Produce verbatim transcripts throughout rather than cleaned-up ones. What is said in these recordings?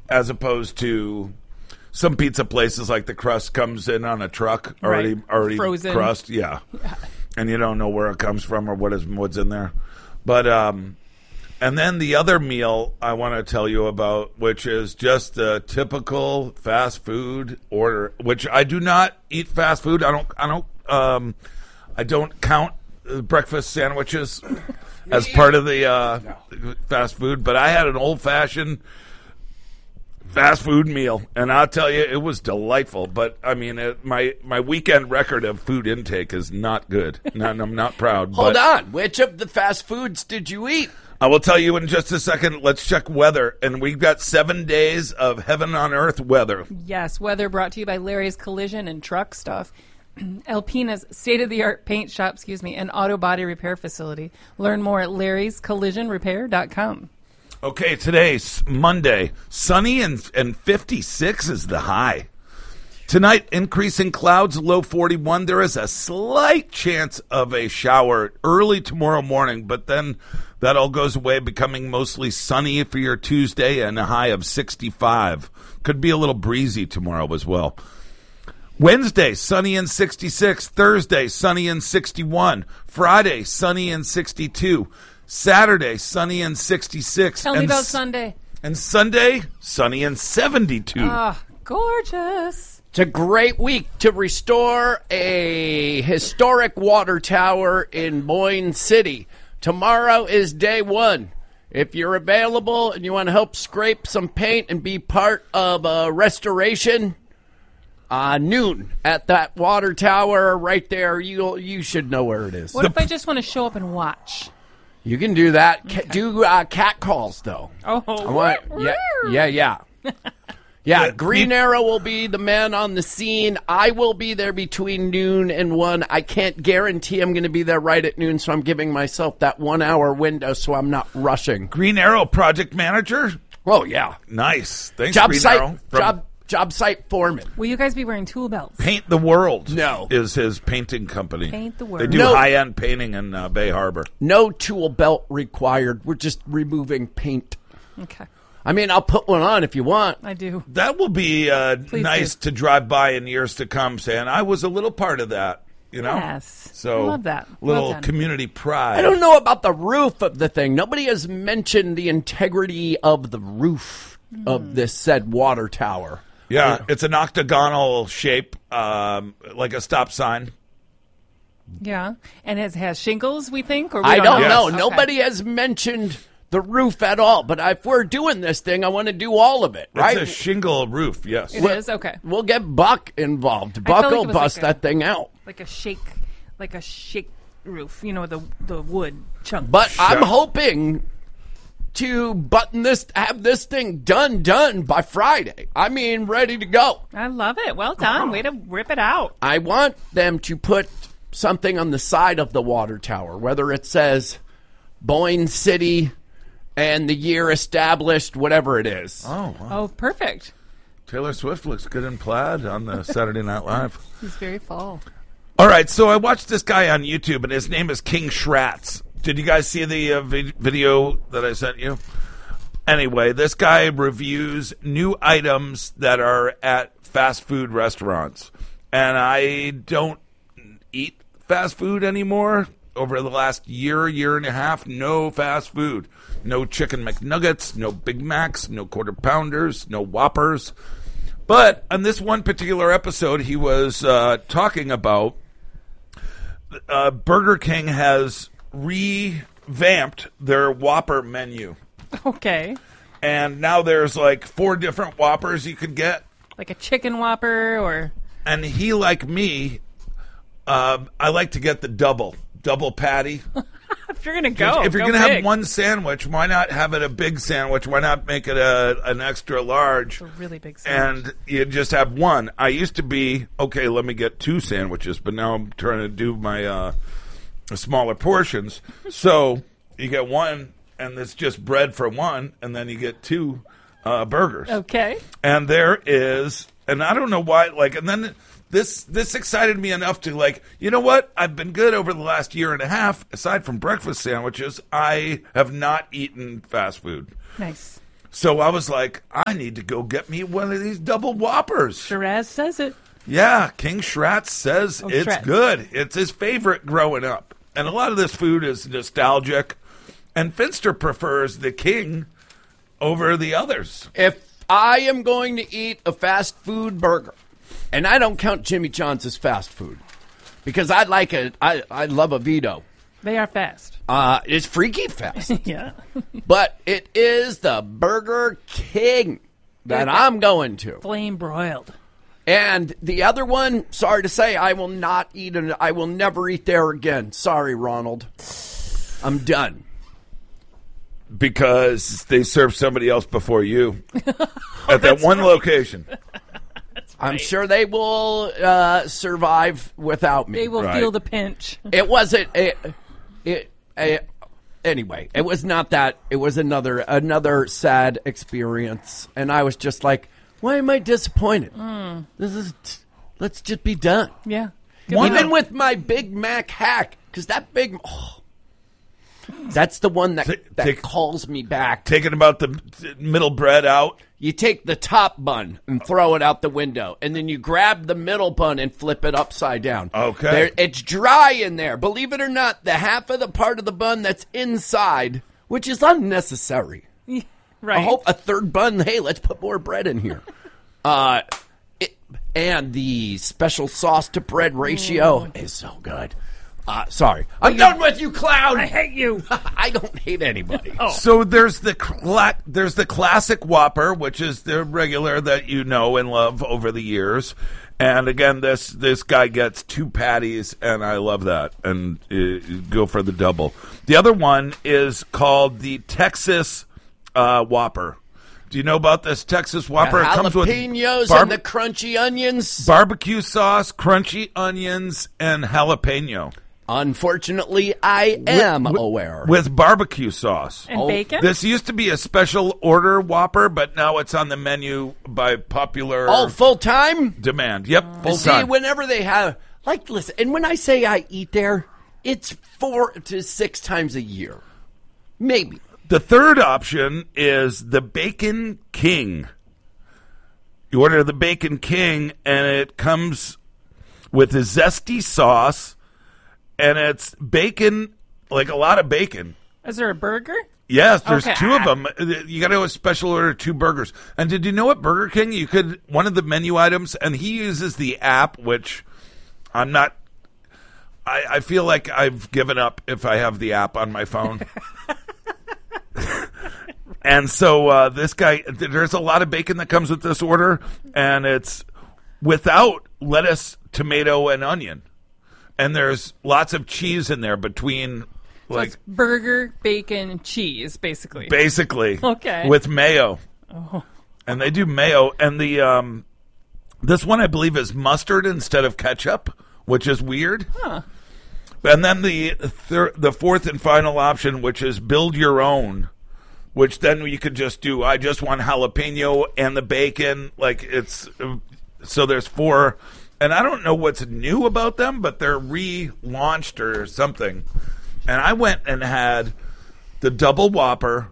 as opposed to some pizza places like the crust comes in on a truck already right. already Frozen crust, yeah. yeah, and you don't know where it comes from or what is what's in there. But um, and then the other meal I want to tell you about, which is just a typical fast food order, which I do not eat fast food. I don't. I don't. Um, I don't count uh, breakfast sandwiches as part of the uh, no. fast food. But I had an old fashioned fast food meal, and I'll tell you, it was delightful. But I mean, it, my my weekend record of food intake is not good, and I'm not proud. Hold but on, which of the fast foods did you eat? I will tell you in just a second. Let's check weather, and we've got seven days of heaven on earth weather. Yes, weather brought to you by Larry's Collision and Truck Stuff, Alpina's state-of-the-art paint shop, excuse me, and auto body repair facility. Learn more at larrys collision repair dot com. Okay, today's Monday. Sunny and, and fifty-six is the high. Tonight, increasing clouds, low forty-one. There is a slight chance of a shower early tomorrow morning, but then that all goes away, becoming mostly sunny for your Tuesday and a high of sixty-five. Could be a little breezy tomorrow as well. Wednesday, sunny and sixty-six. Thursday, sunny and sixty-one. Friday, sunny and sixty-two. Saturday, sunny and sixty-six. Tell and me about s- Sunday. And Sunday, sunny and seventy-two. Ah, gorgeous. It's a great week to restore a historic water tower in Boyne City. Tomorrow is day one. If you're available and you want to help scrape some paint and be part of a restoration, uh, noon at that water tower right there, you you should know where it is. What The- if I just want to show up and watch? You can do that. Ca- do uh, cat calls, though. Oh, I want, yeah, yeah, yeah. Yeah, Yeah, Green we- Arrow will be the man on the scene. I will be there between noon and one. I can't guarantee I'm going to be there right at noon, so I'm giving myself that one-hour window so I'm not rushing. Green Arrow project manager. Oh, yeah. Nice. Thanks, Job Green site, Arrow. From job, job site foreman. Will you guys be wearing tool belts? Paint the World. No. Is his painting company. Paint the They World. do No. high-end painting in uh, Bay Harbor. No tool belt required. We're just removing paint. Okay, I mean, I'll put one on if you want. I do. That will be uh, Please nice do. to drive by in years to come saying, I was a little part of that, you know? Yes. So, I love that. Well little done. community pride. I don't know about the roof of the thing. Nobody has mentioned the integrity of the roof Mm. of this said water tower. Yeah, it's an octagonal shape, um, like a stop sign. Yeah, and it has shingles, we think? Or we I don't Yes. know. Okay. Nobody has mentioned the roof at all. But if we're doing this thing, I want to do all of it, right? It's a shingle roof, yes. It Well- is? Okay. We'll get Buck involved. felt Buck like it will was bust like a- that thing out. Like a shake, like a shake roof, you know, the the wood chunk. But I'm Sure. hoping to button this, have this thing done, done by Friday. I mean, ready to go. I love it. Well done. Way to rip it out. I want them to put something on the side of the water tower, whether it says Boyne City and the year established, whatever it is. Oh, wow. Oh, perfect. Taylor Swift looks good in plaid on the Saturday Night Live. He's very fall. All right, so I watched this guy on YouTube, and his name is King Schratz. Did you guys see the uh, vid- video that I sent you? Anyway, this guy reviews new items that are at fast food restaurants. And I don't eat fast food anymore. Over the last year, year and a half, no fast food. No chicken McNuggets, no Big Macs, no quarter pounders, no Whoppers. But on this one particular episode, he was uh, talking about uh, Burger King has revamped their Whopper menu. Okay. And now there's like four different Whoppers you could get. Like a chicken Whopper or... And he, like me, um, I like to get the double, double patty. If you're going to go, if you're go going to have big. one sandwich, why not have it a big sandwich? Why not make it a, an extra large? A really big sandwich. And you just have one. I used to be, okay, let me get two sandwiches, but now I'm trying to do my uh, smaller portions. So you get one, and it's just bread for one, and then you get two uh, burgers. Okay. And there is, and I don't know why, like, and then this this excited me enough to, like, you know what? I've been good over the last year and a half. Aside from breakfast sandwiches, I have not eaten fast food. Nice. So I was like, I need to go get me one of these double Whoppers. Shiraz says it. Yeah, King Schratz says Oh, it's Schratz. good. It's his favorite growing up. And a lot of this food is nostalgic. And Finster prefers the King over the others. If I am going to eat a fast food burger, and I don't count Jimmy John's as fast food, because I like it. I, I love a Vito. They are fast. Uh, it's freaky fast. Yeah. But it is the Burger King that I'm going to. Flame broiled. And the other one, sorry to say, I will not eat it. I will never eat there again. Sorry, Ronald. I'm done. Because they served somebody else before you at that one location. I'm sure they will uh, survive without me. They will Right. feel the pinch. It wasn't. It, it, it, anyway, it was not that. It was another another sad experience, and I was just like, "Why am I disappointed? This is. Let's just be done." Yeah. Even with my Big Mac hack, because that big. Oh, that's the one that, Take- that take- calls me back. Taking about the middle bread out. You take the top bun and throw it out the window, and then you grab the middle bun and flip it upside down. Okay. There, it's dry in there. Believe it or not, the half of the part of the bun that's inside, which is unnecessary. Right. I hope a third bun. Hey, let's put more bread in here. uh, it, and the special sauce to bread ratio is so good. Uh, sorry, I'm done with you, clown. I hate you. I don't hate anybody. So there's the cla- there's the classic Whopper, which is the regular that you know and love over the years. And again, this this guy gets two patties, and I love that. And uh, go for the double. The other one is called the Texas uh, Whopper. Do you know about this Texas Whopper? The It comes with jalapenos barb- and the crunchy onions. barbecue sauce, crunchy onions, and jalapeno. Unfortunately, I am With- aware. with barbecue sauce. And Oh, bacon? This used to be a special order Whopper, but now it's on the menu by popular oh, full time? demand. Yep, full See, time. whenever they have, like, listen, and when I say I eat there, it's four to six times a year. Maybe. The third option is the Bacon King. You order the Bacon King, and it comes with a zesty sauce, and it's bacon, like a lot of bacon. Is there a burger? Yes, there's Okay. two of them. You got to a special order two burgers. And did you know at Burger King you could one of the menu items, and he uses the app, which I'm not. I, I feel like I've given up if I have the app on my phone. And so uh, this guy, there's a lot of bacon that comes with this order, and it's without lettuce, tomato, and onion. And there's lots of cheese in there between, So like it's burger, bacon, cheese, basically. basically, Okay. with mayo. And they do mayo, and the um, this one I believe is mustard instead of ketchup, which is weird. Huh. And then the thir- the fourth and final option, which is build your own, which then you could just do. I just want jalapeno and the bacon. Like it's so there's four, and I don't know what's new about them, but they're relaunched or something. And I went and had the double Whopper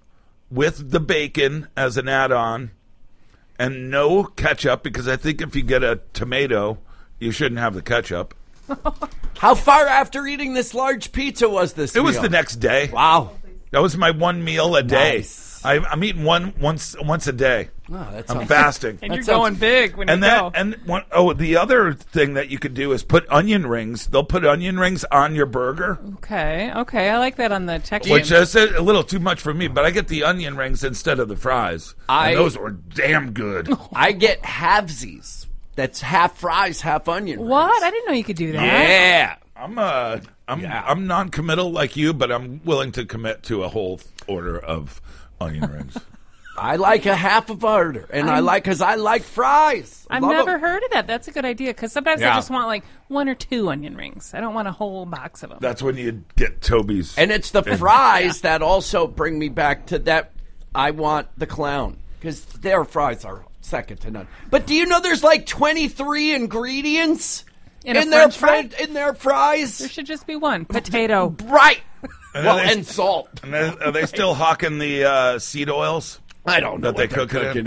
with the bacon as an add-on, and no ketchup because I think if you get a tomato, you shouldn't have the ketchup. How far after eating this large pizza was this It was meal? the next day. Wow. That was my one meal a day. Nice. I, I'm eating one once once a day. Oh, that I'm sounds- fasting. And you're sounds- going big when And you that go. and one oh the other thing that you could do is put onion rings. They'll put onion rings on your burger, Okay, okay. I like that on the texture. which is a a little too much for me. But I get the onion rings instead of the fries. I- and those were damn good. I get halvesies. That's half fries, half onion. What? I didn't know you could do that. Yeah. I'm uh I'm Yeah. I'm non-committal like you, but I'm willing to commit to a whole order of onion rings. I like a half of order, and i like because I like fries. I've Love never 'em. heard of that. That's a good idea because sometimes I Yeah. just want like one or two onion rings. I don't want a whole box of them. That's when you get Toby's. And it's the fries that also bring me back to that. I want the clown because their fries are second to none. But do you know there's like twenty-three ingredients In a their French fri- in their fries? There should just be one potato. Right. And Well, are they- and salt. And are are they still hawking the uh, seed oils? I don't know That they what they're cook it in? cooking